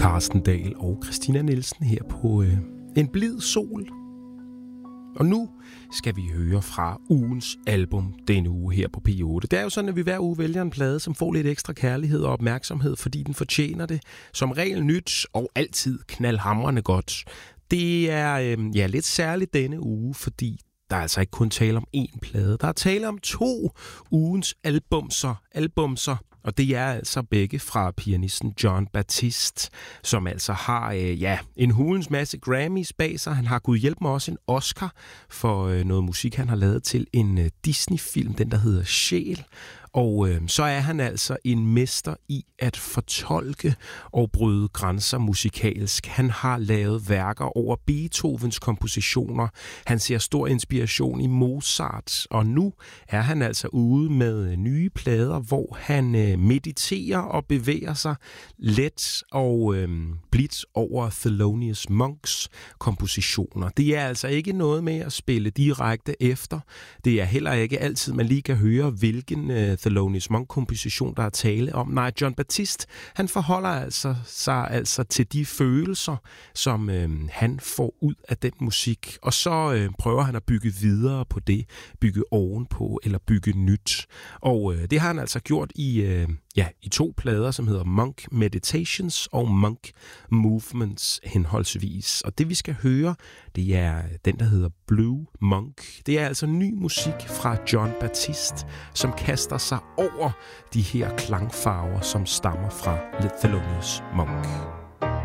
Carsten Dahl og Christina Nielsen her på En Blid Sol. Og nu skal vi høre fra ugens album denne uge her på P8. Det er jo sådan, at vi hver uge vælger en plade, som får lidt ekstra kærlighed og opmærksomhed, fordi den fortjener det. Som regel nyt og altid knaldhamrende godt. Det er lidt særligt denne uge, fordi der er altså ikke kun tale om én plade. Der er tale om 2 ugens albumser. Og det er altså begge fra pianisten Jon Batiste, som altså har en hulens masse Grammys bag sig. Han har gud hjælp mig også en Oscar for noget musik, han har lavet til en Disney-film, den der hedder Sjæl. Og så er han altså en mester i at fortolke og bryde grænser musikalsk. Han har lavet værker over Beethovens kompositioner. Han ser stor inspiration i Mozart. Og nu er han altså ude med nye plader, hvor han mediterer og bevæger sig let og blidt over Thelonious Monks kompositioner. Det er altså ikke noget med at spille direkte efter. Det er heller ikke altid, man lige kan høre, hvilken Thelonious Monk-komposition, der er tale om. Nej, Jon Batiste, han forholder sig til de følelser, som han får ud af den musik, og så prøver han at bygge videre på det, bygge ovenpå eller bygge nyt. Og det har han altså gjort i 2 plader, som hedder Monk Meditations og Monk Movements henholdsvis. Og det vi skal høre, det er den, der hedder Blue Monk. Det er altså ny musik fra Jon Batiste, som kaster sig over de her klangfarver, som stammer fra Thelonious Monk.